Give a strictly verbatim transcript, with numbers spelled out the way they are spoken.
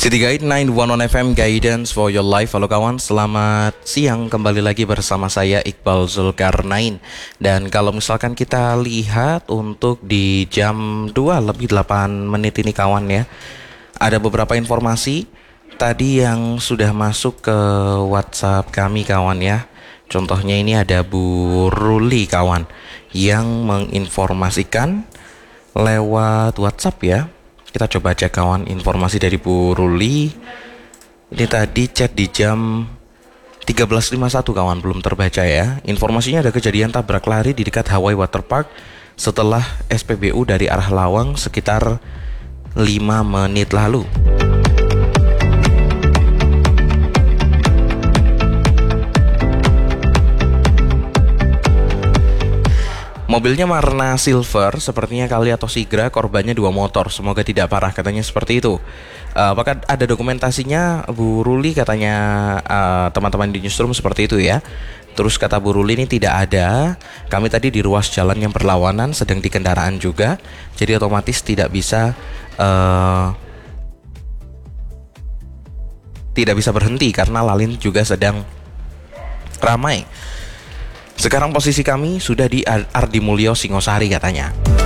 City Guide sembilan satu satu F M, Guidance for your life. Halo kawan, selamat siang. Kembali lagi bersama saya Iqbal Zulkarnain. Dan kalau misalkan kita lihat untuk di jam dua lebih delapan menit ini kawan ya, ada beberapa informasi tadi yang sudah masuk ke WhatsApp kami kawan ya. Contohnya ini ada Bu Ruli kawan yang menginformasikan lewat WhatsApp ya. Kita coba cek kawan informasi dari Bu Ruli. Ini tadi chat di jam tiga belas lima puluh satu kawan, belum terbaca ya. Informasinya ada kejadian tabrak lari di dekat Hawaii Waterpark setelah S P B U dari arah Lawang sekitar lima menit lalu. Mobilnya warna silver, sepertinya Kali atau Sigra, korbannya dua motor, semoga tidak parah, katanya seperti itu. Uh, apakah ada dokumentasinya Bu Ruli, katanya uh, teman-teman di Newsroom seperti itu ya. Terus kata Bu Ruli ini tidak ada, kami tadi di ruas jalan yang berlawanan, sedang di kendaraan juga, jadi otomatis tidak bisa uh, tidak bisa berhenti karena lalin juga sedang ramai. Sekarang posisi kami sudah di Ardi Mulyo Singosari katanya.